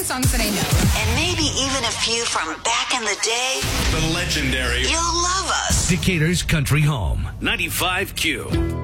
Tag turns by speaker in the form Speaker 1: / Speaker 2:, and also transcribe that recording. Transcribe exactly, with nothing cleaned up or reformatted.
Speaker 1: songs that I know.
Speaker 2: And maybe even a few from back in the day.
Speaker 3: The legendary
Speaker 2: You'll love us.
Speaker 4: Decatur's Country Home, ninety-five Q.